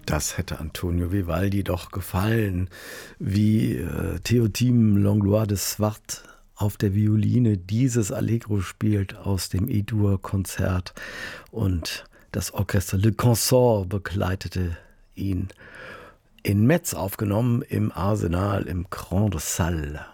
Das hätte Antonio Vivaldi doch gefallen, wie Théotime Langlois de Swart auf der Violine dieses Allegro spielt aus dem E-Dur-Konzert und das Orchester Le Consort begleitete ihn. In Metz aufgenommen im Arsenal im Grande Salle.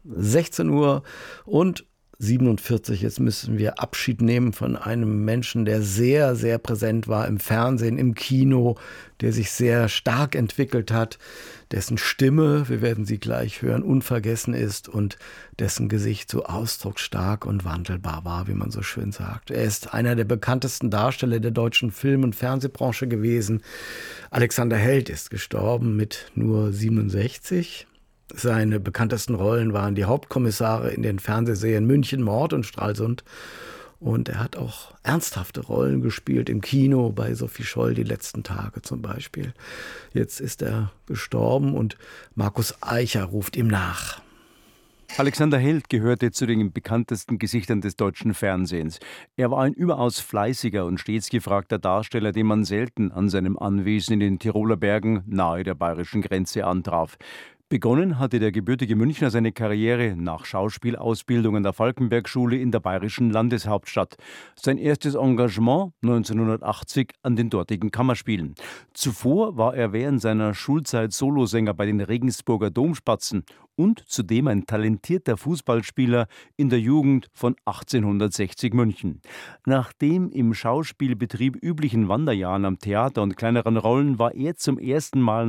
16 Uhr und 47, jetzt müssen wir Abschied nehmen von einem Menschen, der sehr, sehr präsent war im Fernsehen, im Kino, der sich sehr stark entwickelt hat, dessen Stimme, wir werden sie gleich hören, unvergessen ist und dessen Gesicht so ausdrucksstark und wandelbar war, wie man so schön sagt. Er ist einer der bekanntesten Darsteller der deutschen Film- und Fernsehbranche gewesen. Alexander Held ist gestorben mit nur 67. Seine bekanntesten Rollen waren die Hauptkommissare in den Fernsehserien München, Mord und Stralsund. Und er hat auch ernsthafte Rollen gespielt im Kino, bei Sophie Scholl die letzten Tage zum Beispiel. Jetzt ist er gestorben und Markus Eicher ruft ihm nach. Alexander Held gehörte zu den bekanntesten Gesichtern des deutschen Fernsehens. Er war ein überaus fleißiger und stets gefragter Darsteller, den man selten an seinem Anwesen in den Tiroler Bergen nahe der bayerischen Grenze antraf. Begonnen hatte der gebürtige Münchner seine Karriere nach Schauspielausbildung an der Falkenberg-Schule in der bayerischen Landeshauptstadt. Sein erstes Engagement 1980 an den dortigen Kammerspielen. Zuvor war er während seiner Schulzeit Solosänger bei den Regensburger Domspatzen und zudem ein talentierter Fußballspieler in der Jugend von 1860 München. Nach den im Schauspielbetrieb üblichen Wanderjahren am Theater und kleineren Rollen war er zum ersten Mal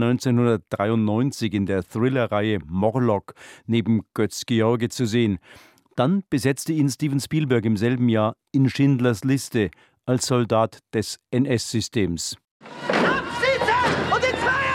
1993 in der Thriller-Reihe Morlock neben Götz George zu sehen. Dann besetzte ihn Steven Spielberg im selben Jahr in Schindlers Liste als Soldat des NS-Systems. Absitzen und in zwei